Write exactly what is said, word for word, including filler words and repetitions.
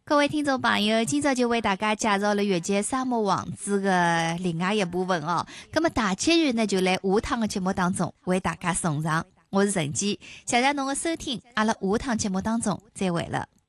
各位聽眾朋友，今朝就為大家介紹了越界沙漠王子嘅另外一部分哦。咁啊，大千月呢就嚟下趟嘅節目當中為大家送上。我是陳姬，謝謝侬嘅收聽，阿拉下趟節目當中再會了。